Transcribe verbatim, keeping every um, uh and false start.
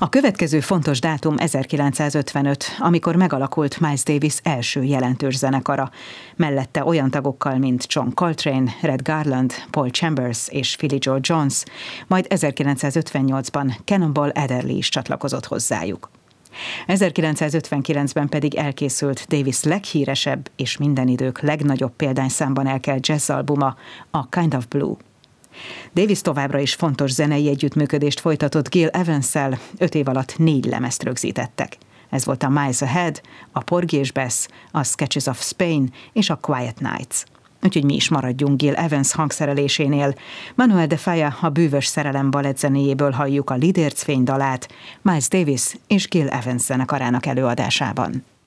A következő fontos dátum ezerkilencszázötvenöt, amikor megalakult Miles Davis első jelentős zenekara, mellette olyan tagokkal, mint John Coltrane, Red Garland, Paul Chambers és Philly Joe Jones, majd ezerkilencszázötvennyolcban Cannonball Adderley is csatlakozott hozzájuk. ezerkilencszázötvenkilencben pedig elkészült Davis leghíresebb és minden idők legnagyobb példányszámban elkelt jazzalbuma, a Kind of Blue. Davis továbbra is fontos zenei együttműködést folytatott Gil Evans-szel, öt év alatt négy lemezt rögzítettek. Ez volt a Miles Ahead, a Porgy és Bess, a Sketches of Spain és a Quiet Nights. Úgyhogy mi is maradjunk Gil Evans hangszerelésénél. Manuel de Falla a Bűvös szerelem balettzenéjéből halljuk a Lidércfény dalát, Miles Davis és Gil Evans zenekarának előadásában.